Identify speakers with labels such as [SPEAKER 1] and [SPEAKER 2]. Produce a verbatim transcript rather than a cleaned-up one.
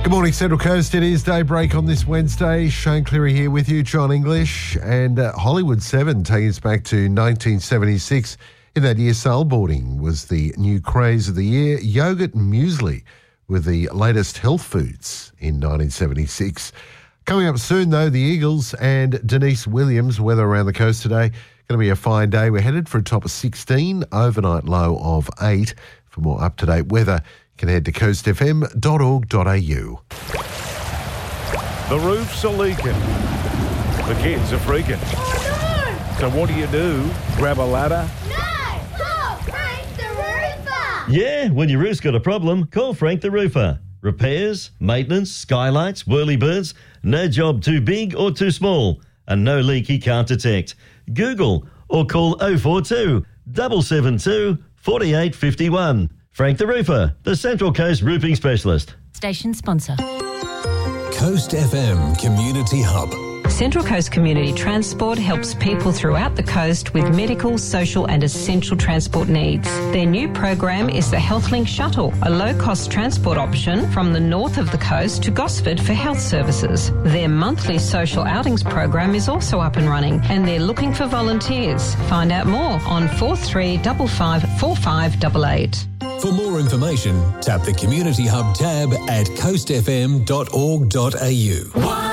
[SPEAKER 1] Good morning, Central Coast. It is daybreak on this Wednesday. Shane Cleary here with you, John English, and uh, Hollywood seven taking us back to nineteen seventy-six. In that year, sailboarding was the new craze of the year. Yogurt muesli were the latest health foods in nineteen seventy-six. Coming up soon, though, the Eagles and Denise Williams. Weather around the coast today, going to be a fine day. We're headed for a top of sixteen, overnight low of eight. For more up-to-date weather, you can head to coast f m dot org dot a u.
[SPEAKER 2] The roofs are leaking. The kids are freaking.
[SPEAKER 3] Oh, no!
[SPEAKER 2] So what do you do? Grab a ladder?
[SPEAKER 3] No! Call Frank the Roofer!
[SPEAKER 4] Yeah, when your roof's got a problem, call Frank the Roofer. Repairs, maintenance, skylights, whirly-birds, no job too big or too small, and no leak he can't detect. Google or call oh four two, seven seven two, four eight five one. Frank the Roofer, the Central Coast Roofing Specialist.
[SPEAKER 5] Station sponsor.
[SPEAKER 6] Coast F M Community Hub.
[SPEAKER 7] Central Coast Community Transport helps people throughout the coast with medical, social and essential transport needs. Their new program is the HealthLink Shuttle, a low-cost transport option from the north of the coast to Gosford for health services. Their monthly social outings program is also up and running, and they're looking for volunteers. Find out more on four three five five four five eight eight.
[SPEAKER 6] For more information, tap the Community Hub tab at coast f m dot org dot a u.